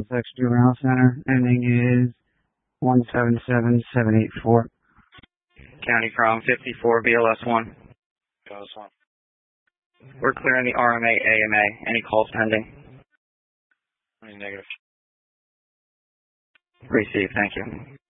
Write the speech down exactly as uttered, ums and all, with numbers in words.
Middlesex Juvenile Center. Ending is one seven seven seven eight four. County from fifty-four B L S one. B L S one. We're clearing the R M A A M A. Any calls pending? Negative. Received, thank you.